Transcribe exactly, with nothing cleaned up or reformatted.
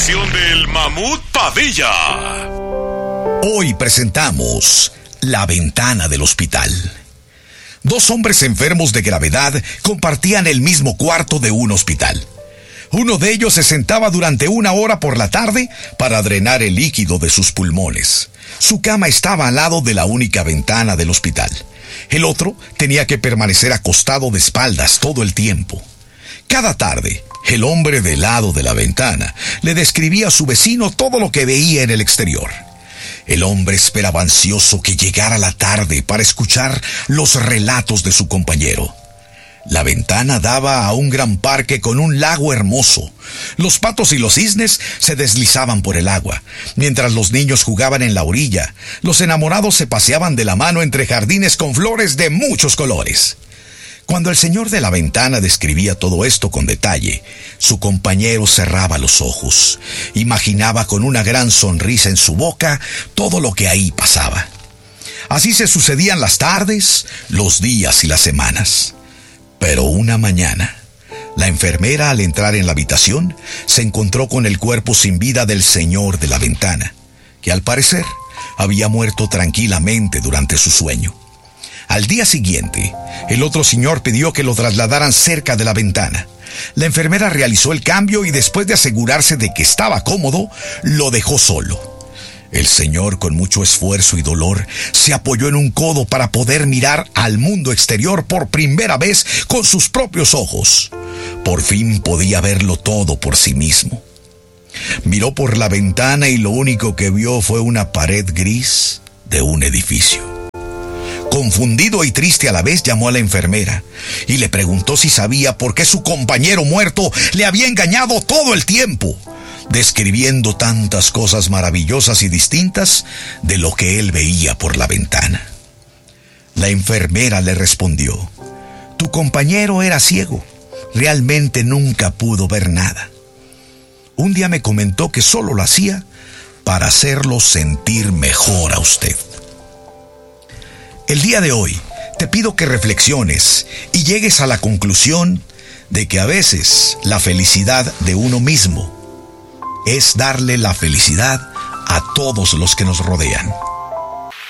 sección del Mamut Padilla. Hoy presentamos La Ventana del Hospital. Dos hombres enfermos de gravedad compartían el mismo cuarto de un hospital. Uno de ellos se sentaba durante una hora por la tarde para drenar el líquido de sus pulmones. Su cama estaba al lado de la única ventana del hospital. El otro tenía que permanecer acostado de espaldas todo el tiempo. Cada tarde, el hombre del lado de la ventana le describía a su vecino todo lo que veía en el exterior. El hombre esperaba ansioso que llegara la tarde para escuchar los relatos de su compañero. La ventana daba a un gran parque con un lago hermoso. Los patos y los cisnes se deslizaban por el agua, mientras los niños jugaban en la orilla. Los enamorados se paseaban de la mano entre jardines con flores de muchos colores. Cuando el señor de la ventana describía todo esto con detalle, su compañero cerraba los ojos. Imaginaba con una gran sonrisa en su boca todo lo que ahí pasaba. Así se sucedían las tardes, los días y las semanas. Pero una mañana, la enfermera, al entrar en la habitación, se encontró con el cuerpo sin vida del señor de la ventana, que al parecer había muerto tranquilamente durante su sueño. Al día siguiente, el otro señor pidió que lo trasladaran cerca de la ventana. La enfermera realizó el cambio y después de asegurarse de que estaba cómodo, lo dejó solo. El señor, con mucho esfuerzo y dolor, se apoyó en un codo para poder mirar al mundo exterior por primera vez con sus propios ojos. Por fin podía verlo todo por sí mismo. Miró por la ventana y lo único que vio fue una pared gris de un edificio. Confundido y triste a la vez, llamó a la enfermera y le preguntó si sabía por qué su compañero muerto le había engañado todo el tiempo, describiendo tantas cosas maravillosas y distintas de lo que él veía por la ventana. La enfermera le respondió: tu compañero era ciego, realmente nunca pudo ver nada. Un día me comentó que solo lo hacía para hacerlo sentir mejor a usted. El día de hoy te pido que reflexiones y llegues a la conclusión de que a veces la felicidad de uno mismo es darle la felicidad a todos los que nos rodean.